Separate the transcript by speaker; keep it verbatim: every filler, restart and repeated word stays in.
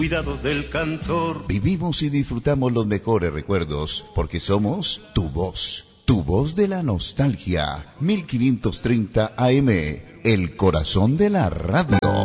Speaker 1: Cuidado del cantor.
Speaker 2: Vivimos y disfrutamos los mejores recuerdos porque somos tu voz, tu voz de la nostalgia. mil quinientos treinta A M, el corazón de la radio.